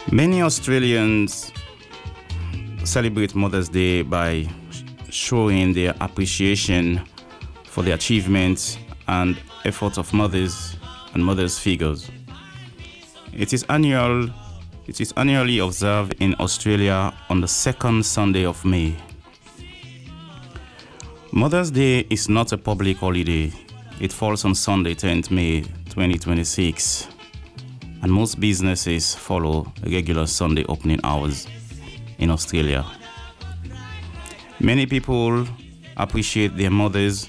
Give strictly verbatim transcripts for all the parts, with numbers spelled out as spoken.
Many Australians celebrate Mother's Day by showing their appreciation for the achievements and efforts of mothers and mothers' figures. It is annual. It is annually observed in Australia on the second Sunday of May. Mother's Day is not a public holiday. It falls on Sunday, tenth May twenty twenty-six, and most businesses follow regular Sunday opening hours in Australia. Many people appreciate their mothers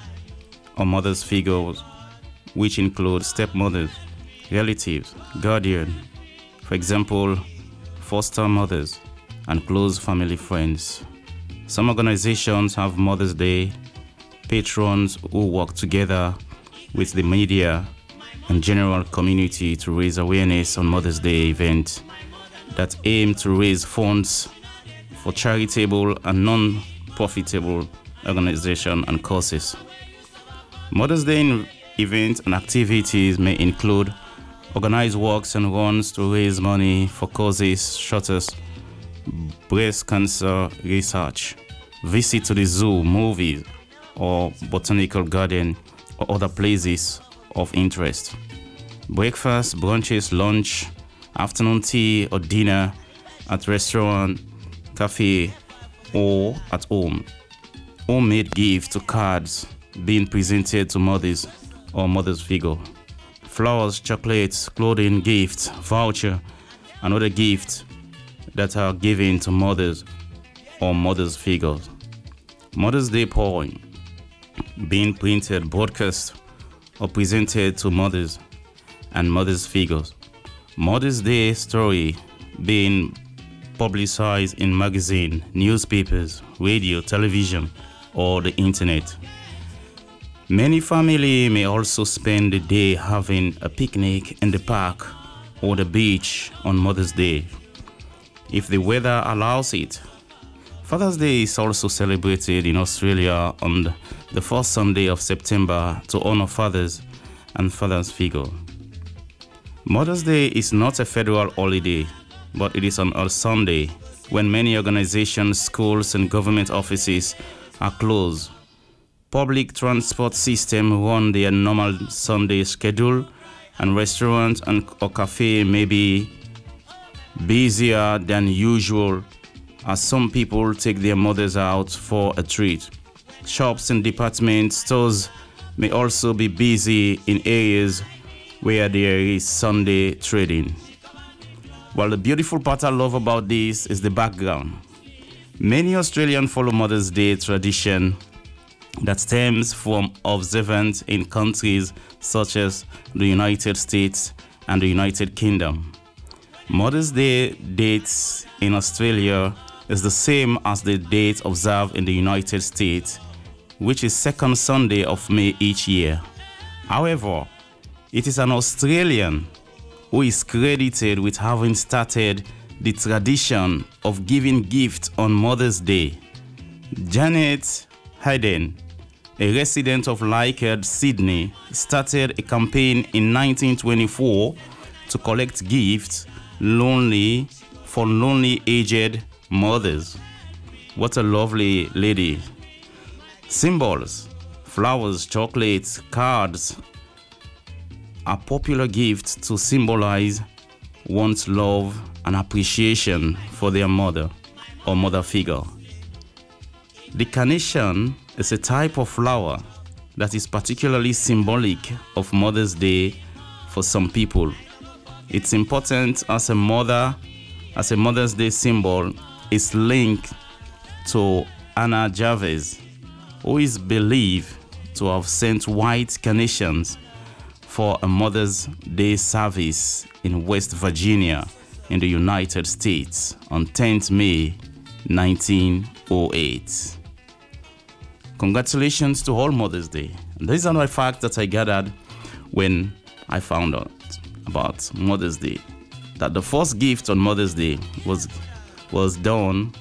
or mothers' figures, which include stepmothers, relatives, guardian, for example, foster mothers, and close family friends. Some organizations have Mother's Day patrons who work together with the media and general community to raise awareness on Mother's Day events that aim to raise funds for charitable and non-profitable organizations and causes. Mother's Day events and activities may include organized walks and runs to raise money for causes such as breast cancer research, visit to the zoo, movies, or botanical garden or other places of interest, breakfast, brunches, lunch, afternoon tea or dinner at restaurant, cafe, or at home, homemade gifts to cards being presented to mothers or mothers' figure, flowers, chocolates, clothing, gifts, voucher, and other gifts that are given to mothers or mothers' figures. Mother's Day poem being printed, broadcast, or presented to mothers and mothers' figures. Mother's Day story being publicized in magazine, newspapers, radio, television, or the internet. Many families may also spend the day having a picnic in the park or the beach on Mother's Day, if the weather allows it. Father's Day is also celebrated in Australia on the first Sunday of September to honor fathers and fathers' figure. Mother's Day is not a federal holiday, but it is on a Sunday when many organizations, schools, and government offices are closed. Public transport systems run their normal Sunday schedule, and restaurants and or cafe may be busier than usual, as some people take their mothers out for a treat. Shops and department stores may also be busy in areas where there is Sunday trading. Well, the beautiful part I love about this is the background. Many Australians follow Mother's Day tradition that stems from observance in countries such as the United States and the United Kingdom. Mother's Day dates in Australia is the same as the date observed in the United States, which is second Sunday of May each year. However, it is an Australian who is credited with having started the tradition of giving gifts on Mother's Day. Janet Hayden, a resident of Leichhardt, Sydney, started a campaign in nineteen twenty-four to collect gifts lonely for lonely aged mothers. What a lovely lady. Symbols, flowers, chocolates, cards are popular gifts to symbolize one's love and appreciation for their mother or mother figure. The carnation is a type of flower that is particularly symbolic of Mother's Day for some people. It's important as a mother, as a Mother's Day symbol is linked to Anna Jarvis, who is believed to have sent white carnations for a Mother's Day service in West Virginia in the United States on tenth May nineteen oh eight. Congratulations to all Mother's Day. And these are the facts that I gathered when I found out about Mother's Day, that the first gift on Mother's Day was was done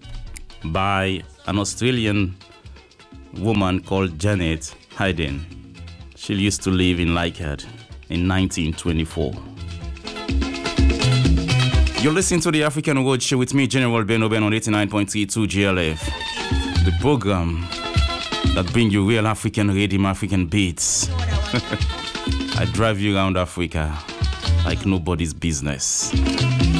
by an Australian woman called Janet Hayden. She used to live in Leichhardt in nineteen twenty-four. You're listening to the African World Show with me, General Ben Oben, on eighty-nine point three two G L F. The program that brings you real African rhythm, African beats. I drive you around Africa like nobody's business.